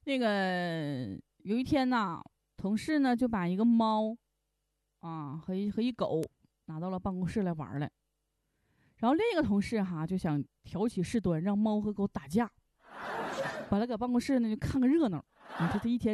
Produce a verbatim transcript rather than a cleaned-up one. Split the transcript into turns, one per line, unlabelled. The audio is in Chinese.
那个有一天呢，同事呢就把一个猫啊和一和一狗拿到了办公室来玩来，然后另一个同事哈就想挑起事端，让猫和狗打架，把他搁办公室呢就看个热闹。你说这一天